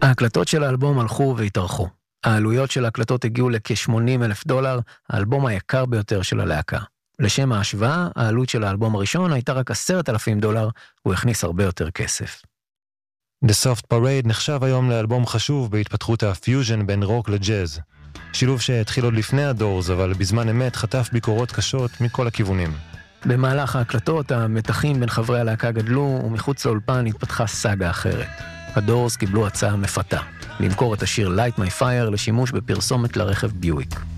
ההקלטות של האלבום הלכו והתארכו. העלויות של ההקלטות הגיעו לכ-$80,000, האלבום היקר ביותר של הלהקה. לשם ההשוואה, העלות של האלבום הראשון הייתה רק $10,000, הוא הכניס הרבה יותר כסף. The Soft Parade נחשב היום לאלבום חשוב בהתפתחות הפיוז'ן בין רוק לג'אז. שילוב שהתחיל עוד לפני הדורס, אבל בזמן אמת חטף ביקורות קשות מכל הכיוונים. במהלך ההקלטות, המתחים בין חברי הלהקה גדלו, ומחוץ לאולפן התפתחה סאגה אחרת. הדורס קיבלו הצעה מפתה, למכור את השיר Light My Fire לשימוש בפרסומת לרכב ביואיק.